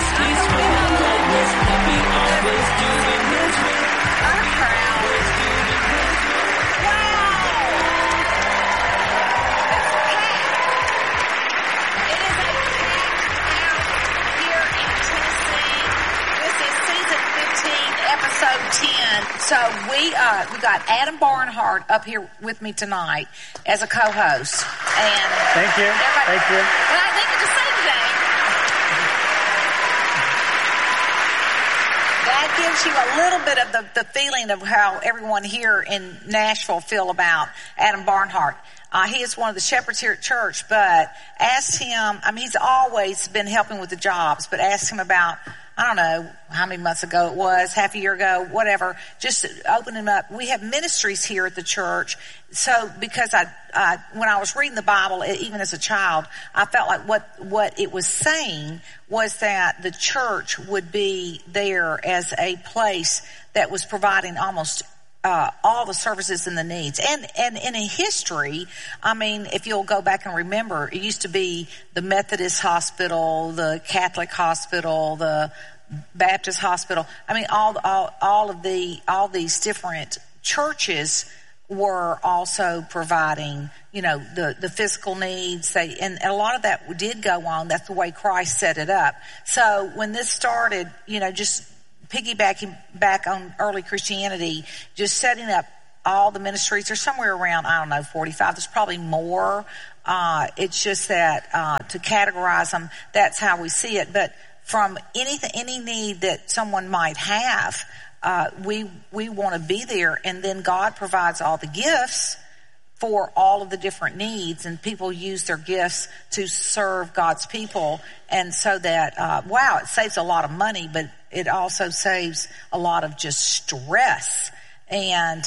So we got Adam Barnhart up here with me tonight as a co-host. And thank you. Thank you. Well, I think to say today, that gives you a little bit of the feeling of how everyone here in Nashville feel about Adam Barnhart. He is one of the shepherds here at church, but asked him, he's always been helping with the jobs, but asked him about, I don't know how many months ago it was, half a year ago, whatever, just open him up. We have ministries here at the church. So because when I was reading the Bible, even as a child, I felt like what it was saying was that the church would be there as a place that was providing almost all the services and the needs. And in a history, if you'll go back and remember, it used to be the Methodist hospital, the Catholic hospital, the Baptist hospital. All these different churches were also providing, the physical needs. And a lot of that did go on. That's the way Christ set it up. So when this started, just piggybacking back on early Christianity, just setting up all the ministries. There's somewhere around, 45. There's probably more. It's just that to categorize them, that's how we see it. But from any need that someone might have, we want to be there, and then God provides all the gifts for all of the different needs, and people use their gifts to serve God's people. And so that, it saves a lot of money, but it also saves a lot of just stress and,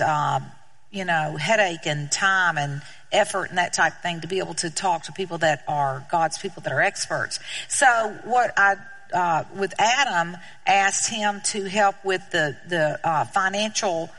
headache and time and effort and that type of thing to be able to talk to people that are God's people, that are experts. So what with Adam, asked him to help with the financial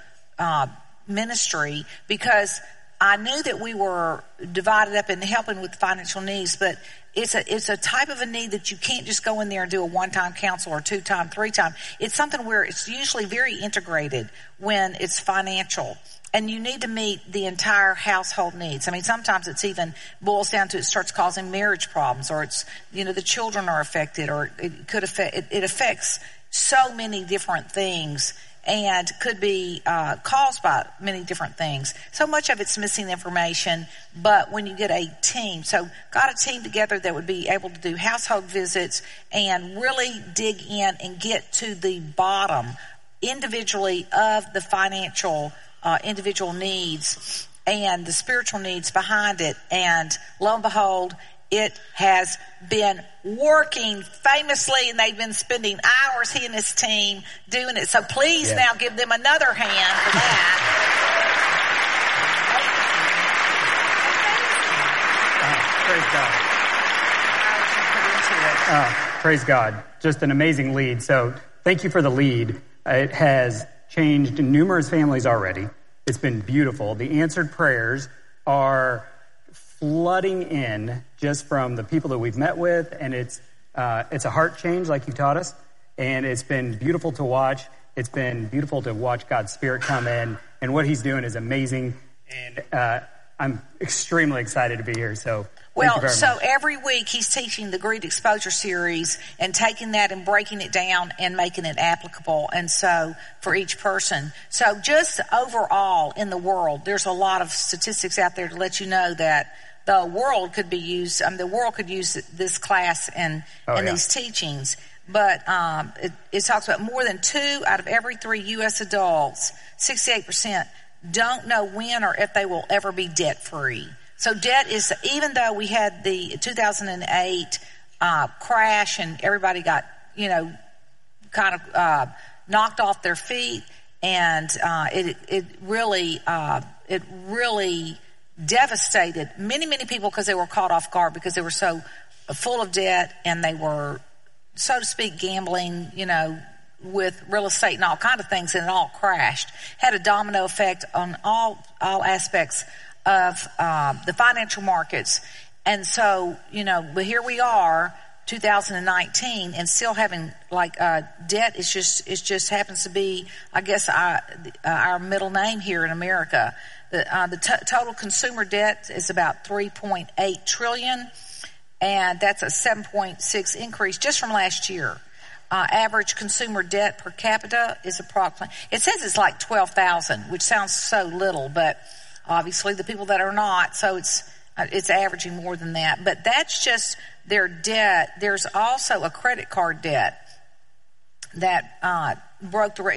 ministry, because I knew that we were divided up in helping with financial needs, but it's a type of a need that you can't just go in there and do a one-time counsel or two-time, three-time. It's something where it's usually very integrated when it's financial. And you need to meet the entire household needs. Sometimes it's even boils down to it starts causing marriage problems, or it's, the children are affected, or it affects so many different things and could be caused by many different things. So much of it's missing information, but when you get a team, so got a team together that would be able to do household visits and really dig in and get to the bottom individually of the financial individual needs and the spiritual needs behind it. And lo and behold, it has been working famously, and they've been spending hours, he and his team, doing it. So please now give them another hand for that. Praise God. Just an amazing lead. So thank you for the lead. It has changed numerous families already. It's been beautiful. The answered prayers are flooding in just from the people that we've met with, and it's a heart change like you taught us, and it's been beautiful to watch. It's been beautiful to watch God's Spirit come in, and what he's doing is amazing, and I'm extremely excited to be here. So every week he's teaching the Greed Exposure series and taking that and breaking it down and making it applicable, and so for each person. So just overall in the world, there's a lot of statistics out there to let you know that the world could be used. The world could use this class and these teachings. But it talks about more than 2 out of every 3 U.S. adults, 68%, don't know when or if they will ever be debt free. So debt is, even though we had the 2008 crash and everybody got, kind of knocked off their feet, and it really devastated many people because they were caught off guard because they were so full of debt, and they were, so to speak, gambling, with real estate and all kind of things, and it all crashed. Had a domino effect on all aspects of the financial markets. And so, but here we are 2019 and still having debt is just happens to be, I guess, our middle name here in America. The total consumer debt is about $3.8 trillion, and that's a 7.6 increase just from last year. Average consumer debt per capita is approximately, it says it's like $12,000, which sounds so little, but obviously the people that are not, so it's averaging more than that. But that's just their debt. There's also a credit card debt that broke the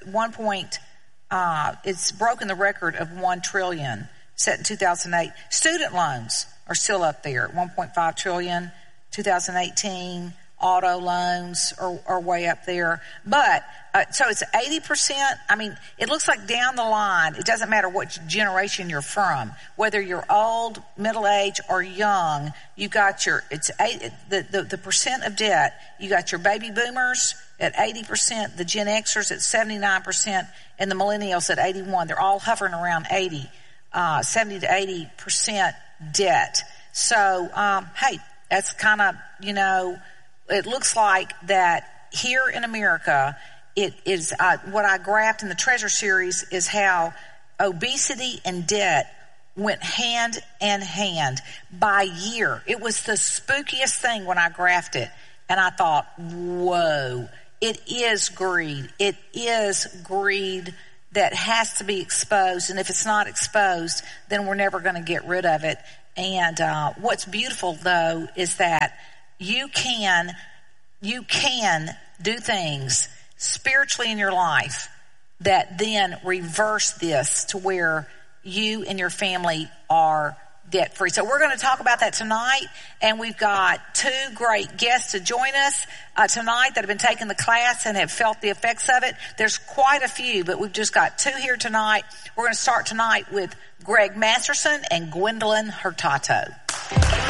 it's broken the record of $1 trillion set in 2008. Student loans are still up there at $1.5 trillion. 2018 auto loans are way up there. But so it's 80%. I mean, it looks like down the line, it doesn't matter what generation you're from, whether you're old, middle age, or young. You got the percent of debt. You got your baby boomers at 80%, the Gen Xers at 79%, and the millennials at 81%. They're all hovering around 70 to 80% debt. So, hey, that's kind of, it looks like that here in America, it is what I graphed in the Treasure series is how obesity and debt went hand in hand by year. It was the spookiest thing when I graphed it, and I thought, whoa, it is greed. It is greed that has to be exposed, and if it's not exposed, then we're never going to get rid of it. And what's beautiful, though, is that you can do things spiritually in your life that then reverse this to where you and your family are debt free. So we're going to talk about that tonight, and we've got two great guests to join us tonight that have been taking the class and have felt the effects of it. There's quite a few, but we've just got two here tonight. We're going to start tonight with Greg Masterson and Gwendolyn Hurtado.